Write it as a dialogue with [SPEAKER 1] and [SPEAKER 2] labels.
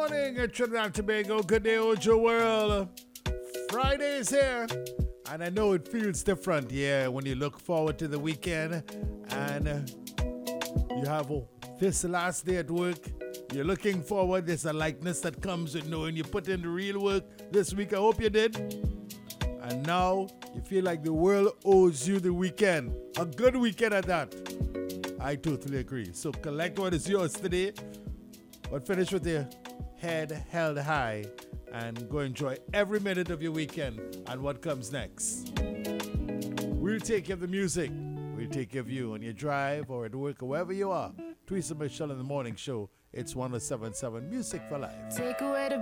[SPEAKER 1] morning, Trinidad and Tobago. Good day, Ojo World. Friday is here, and I know it feels different, yeah, when you look forward to the weekend and you have this last day at work. You're looking forward. There's a likeness that comes with knowing you put in the real work this week. I hope you did. And now you feel like the world owes you the weekend. A good weekend at that. I totally agree. So collect what is yours today, but finish with your head held high and go enjoy every minute of your weekend and what comes next. We'll take care of the music. We'll take care of you on your drive or at work or wherever you are. Teresa Michelle in the Morning Show. It's 107.7 Music for Life.
[SPEAKER 2] Take away the